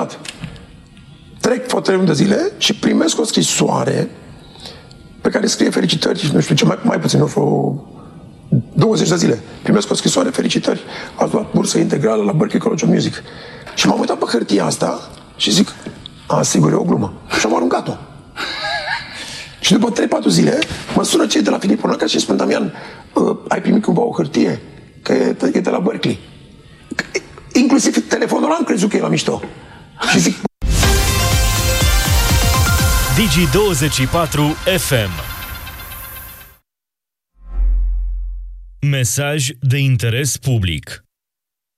dat. Trec foarte multe zile și primesc o scrisoare pe care scrie felicitări și nu știu ce, mai puțin, vreo 20 de zile. Primesc o scrisoare, felicitări, ați luat bursă integrală la Berklee College of Music. Și m-am uitat pe hârtia asta și zic, sigur, e o glumă. Și am aruncat-o. Și după 3-4 zile, mă sună cei de la Filip Onaca și spun, Damian, ai primit cumva o hârtie? Că e de la Berklee. Inclusiv telefonul ăla am crezut că e la mișto. Și zic... Digi24 FM. Mesaj de interes public.